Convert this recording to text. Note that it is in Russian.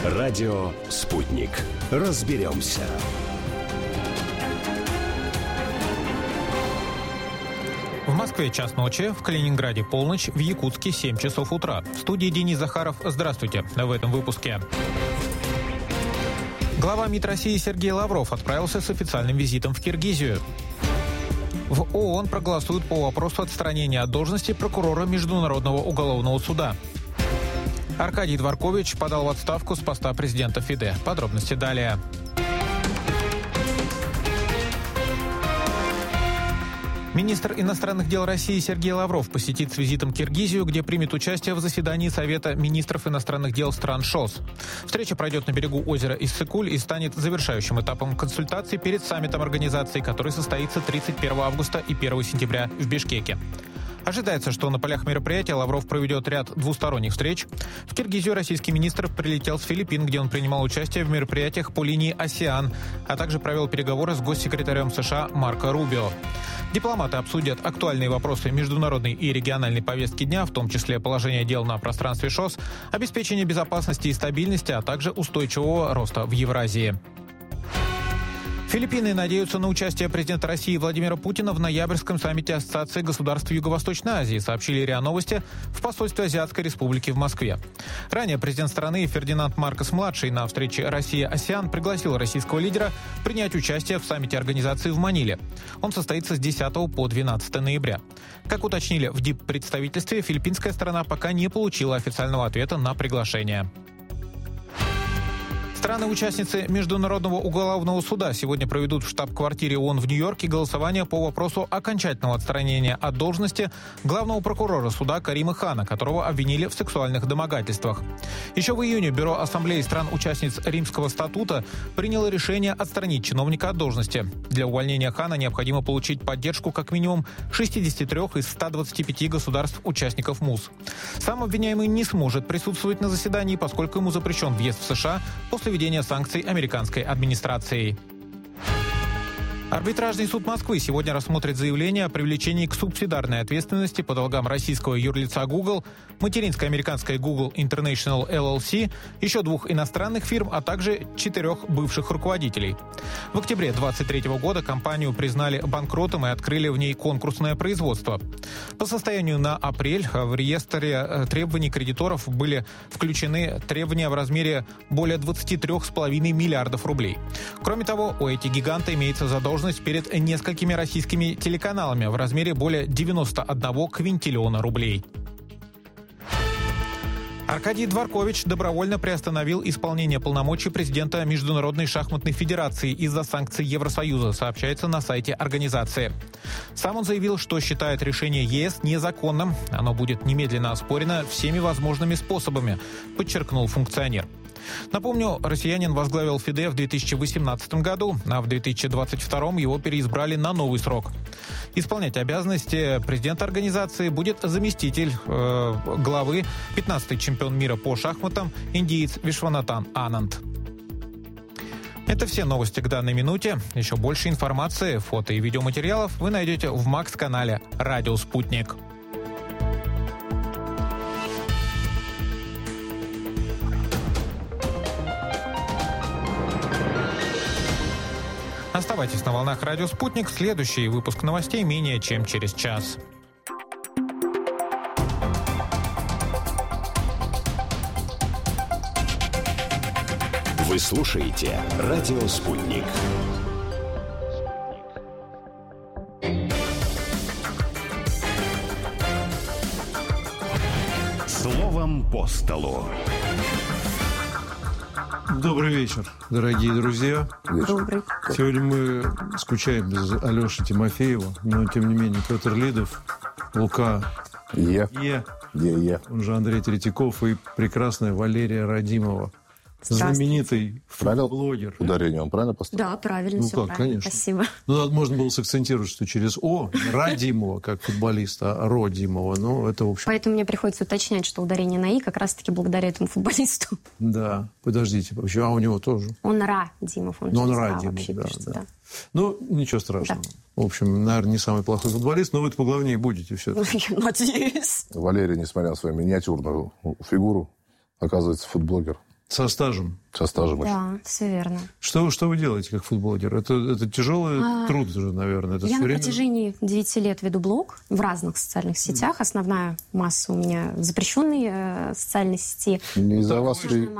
Радио «Спутник». Разберемся. В Москве час ночи, в Калининграде полночь, в Якутске 7 часов утра. В студии Денис Захаров. Здравствуйте. В этом выпуске. Глава МИД России Сергей Лавров отправился с официальным визитом в Киргизию. В ООН проголосуют по вопросу отстранения от должности прокурора Международного уголовного суда. Аркадий Дворкович подал в отставку с поста президента ФИДЕ. Подробности далее. Министр иностранных дел России Сергей Лавров посетит с визитом Киргизию, где примет участие в заседании Совета министров иностранных дел стран ШОС. Встреча пройдет на берегу озера Иссык-Куль и станет завершающим этапом консультаций перед саммитом организации, который состоится 31 августа и 1 сентября в Бишкеке. Ожидается, что на полях мероприятия Лавров проведет ряд двусторонних встреч. В Киргизию российский министр прилетел с Филиппин, где он принимал участие в мероприятиях по линии АСЕАН, а также провел переговоры с госсекретарем США Марко Рубио. Дипломаты обсудят актуальные вопросы международной и региональной повестки дня, в том числе положение дел на пространстве ШОС, обеспечение безопасности и стабильности, а также устойчивого роста в Евразии. Филиппины надеются на участие президента России Владимира Путина в ноябрьском саммите Ассоциации государств Юго-Восточной Азии, сообщили РИА Новости в посольстве Азиатской Республики в Москве. Ранее президент страны Фердинанд Маркос-младший на встрече Россия-АСЕАН пригласил российского лидера принять участие в саммите организации в Маниле. Он состоится с 10 по 12 ноября. Как уточнили в диппредставительстве, филиппинская сторона пока не получила официального ответа на приглашение. Страны-участницы Международного уголовного суда сегодня проведут в штаб-квартире ООН в Нью-Йорке голосование по вопросу окончательного отстранения от должности главного прокурора суда Карима Хана, которого обвинили в сексуальных домогательствах. Еще в июне Бюро Ассамблеи стран-участниц Римского статута приняло решение отстранить чиновника от должности. Для увольнения Хана необходимо получить поддержку как минимум 63 из 125 государств-участников МУС. Сам обвиняемый не сможет присутствовать на заседании, поскольку ему запрещен въезд в США после введения санкций американской администрацией. Арбитражный суд Москвы сегодня рассмотрит заявление о привлечении к субсидарной ответственности по долгам российского юрлица Google, материнской американской Google International LLC, еще 2 иностранных фирм, а также 4 бывших руководителей. В октябре 2023 года компанию признали банкротом и открыли в ней конкурсное производство. По состоянию на апрель в реестре требований кредиторов были включены требования в размере более 23,5 миллиардов рублей. Кроме того, у этих гигантов имеется задолженность перед несколькими российскими телеканалами в размере более 91 квинтиллиона рублей. Аркадий Дворкович добровольно приостановил исполнение полномочий президента Международной шахматной федерации из-за санкций Евросоюза, сообщается на сайте организации. Сам он заявил, что считает решение ЕС незаконным. Оно будет немедленно оспорено всеми возможными способами, подчеркнул функционер. Напомню, россиянин возглавил ФИДЕ в 2018 году, а в 2022 его переизбрали на новый срок. Исполнять обязанности президента организации будет заместитель главы, 15-й чемпион мира по шахматам, индиец Вишванатан Ананд. Это все новости к данной минуте. Еще больше информации, фото и видеоматериалов вы найдете в МАКС-канале «Радио Спутник». Оставайтесь на волнах «Радио Спутник». Следующий выпуск новостей менее чем через час. Вы слушаете «Радио Спутник». Словом по столу. Добрый вечер, дорогие друзья. Добрый. Сегодня мы скучаем без Алеши Тимофеева, но, тем не менее, Петр Лидов, Лука он же Андрей Третьяков и прекрасная Валерия Радимова. Знаменитый блогер. Ударение он правильно поставил? Да, правильно, все как, правильно. Конечно. Спасибо. Ну, можно было сакцентировать, что через «о» Радимова, как футболиста, а Родимова. Ну, это, в общем... Поэтому мне приходится уточнять, что ударение на «и» как раз-таки благодаря этому футболисту. Да, подождите, а у него тоже. Он Радимов, он Радимов, вообще пишется, да. Ну, ничего страшного. Да. В общем, наверное, не самый плохой футболист, но вы-то поглавнее будете все-таки. Я надеюсь. Валерий, несмотря на свою миниатюрную фигуру, оказывается, футблогер. Со стажем. Со стажем. Да, все верно. Что вы делаете как футблогер? Это тяжелый труд уже, наверное. Это Я на время... протяжении 9 лет веду блог в разных социальных сетях. Основная масса у меня в запрещенной социальной сети. Не из-за вас ли